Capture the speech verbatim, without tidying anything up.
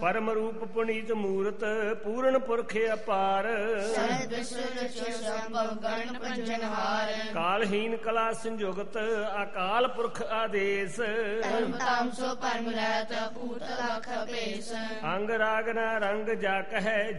ਪਰਮ ਰੂਪ ਪੁਨੀਤ ਮੂਰਤ ਪੂਰਨ ਪੁਰਖ ਅਪਾਰ ਕਾਲਹੀਨ ਕਲਾ ਸੰਜੁਗਤ ਅਕਾਲ ਪੁਰਖ ਆਦੇਸ਼ ਅੰਗ ਰਾਗ ਨਾ ਰੰਗ ਜਾ ਕਹੈ